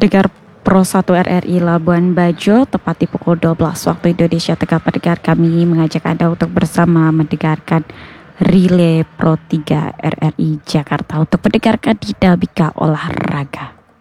Pendengar Pro 1 RRI Labuan Bajo, tepat di pukul 12 waktu Indonesia Tengah, pendengar kami mengajak Anda untuk bersama mendengarkan Relay Pro 3 RRI Jakarta untuk mendengarkan dinamika olahraga.